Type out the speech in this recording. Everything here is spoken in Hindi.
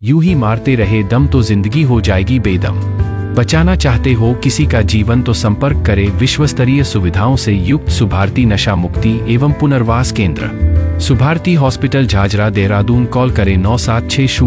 यूं ही मारते रहे दम तो जिंदगी हो जाएगी बेदम। बचाना चाहते हो किसी का जीवन तो संपर्क करें विश्वस्तरीय सुविधाओं से युक्त सुभारती नशा मुक्ति एवं पुनर्वास केंद्र, सुभारती हॉस्पिटल झाझरा देहरादून। कॉल करें 9760